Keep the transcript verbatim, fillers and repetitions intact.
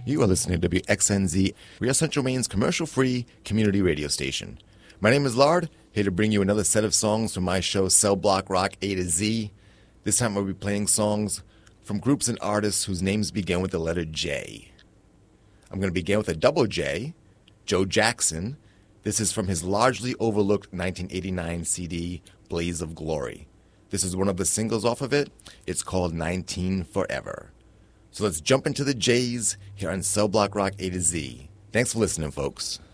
You are listening to W X N Z, Rio Central Maine's commercial-free community radio station. My name is Lard, here to bring you another set of songs from my show Cell Block Rock A to Z. This time I'll be playing songs from groups and artists whose names begin with the letter J. I'm going to begin with a double J, Joe Jackson. This is from his largely overlooked nineteen eighty-nine C D, Blaze of Glory. This is one of the singles off of it. It's called nineteen Forever. So let's jump into the J's here on Cell Block Rock A to Z. Thanks for listening, folks.